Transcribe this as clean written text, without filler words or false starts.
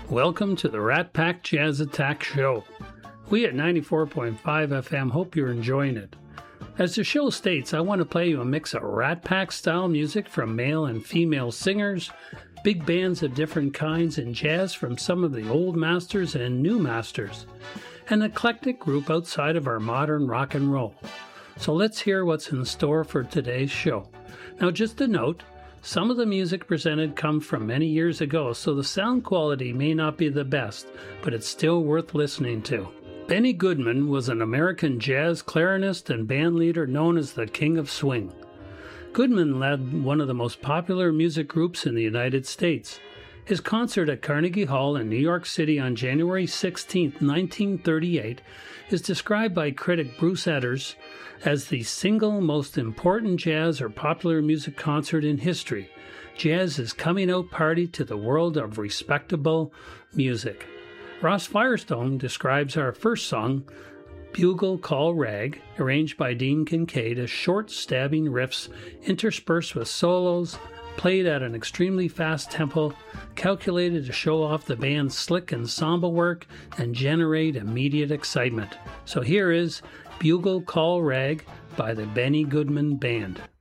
Welcome to the Rat Pack Jazz Attack Show. We at 94.5 FM hope you're enjoying it. As the show states, I want to play you a mix of Rat Pack style music from male and female singers, big bands of different kinds, and jazz from some of the old masters and new masters, an eclectic group outside of our modern rock and roll. So let's hear what's in store for today's show. Now, just a note, some of the music presented comes from many years ago, so the sound quality may not be the best, but it's still worth listening to. Benny Goodman was an American jazz clarinist and bandleader known as the King of Swing. Goodman led one of the most popular music groups in the United States. His concert at Carnegie Hall in New York City on January 16, 1938, is described by critic Bruce Edders as the single most important jazz or popular music concert in history. Jazz's coming out party to the world of respectable music. Ross Firestone describes our first song, Bugle Call Rag, arranged by Dean Kincaid, as short, stabbing riffs interspersed with solos, played at an extremely fast tempo, calculated to show off the band's slick ensemble work and generate immediate excitement. So here is Bugle Call Rag by the Benny Goodman Band.